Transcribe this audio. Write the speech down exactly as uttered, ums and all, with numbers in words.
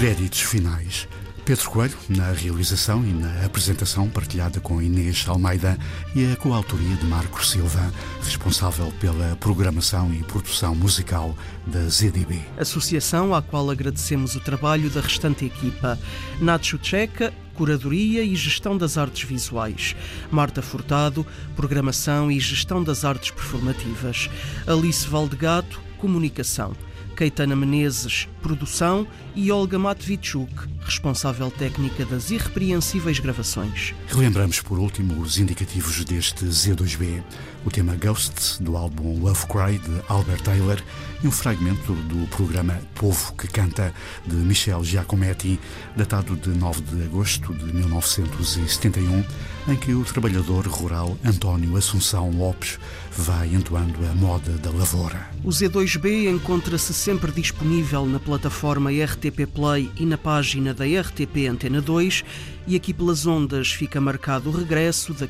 Créditos finais. Pedro Coelho, na realização e na apresentação partilhada com Inês Almeida e a coautoria de Marcos Silva, responsável pela programação e produção musical da Z D B. Associação à qual agradecemos o trabalho da restante equipa. Nacho Checa, Curadoria e Gestão das Artes Visuais. Marta Furtado, Programação e Gestão das Artes Performativas. Alice Valdegato, Comunicação. Caetana Menezes, Produção, e Olga Matvichuk, responsável técnica das Irrepreensíveis Gravações. Relembramos por último os indicativos deste Z dois B, o tema Ghosts do álbum Love Cry de Albert Taylor e um fragmento do programa Povo que Canta de Michel Giacometti, datado de nove de agosto de mil novecentos e setenta e um, em que o trabalhador rural António Assunção Lopes vai entoando a moda da lavoura. O Z dois B encontra-se sempre disponível na plataforma R T P Play e na página da R T P Antena dois, e aqui pelas ondas fica marcado o regresso daqui